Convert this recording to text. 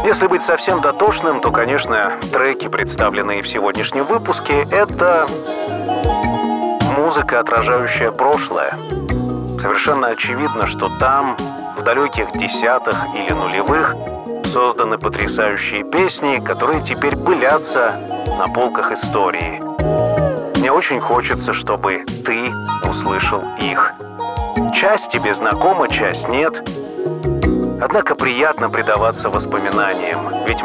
Если быть совсем дотошным, то, конечно, треки, представленные в сегодняшнем выпуске, это музыка, отражающая прошлое. Совершенно очевидно, что там, в далеких десятых или нулевых, созданы потрясающие песни, которые теперь пылятся на полках истории. Мне очень хочется, чтобы ты услышал их. Часть тебе знакома, часть нет. Однако приятно предаваться воспоминаниям, ведь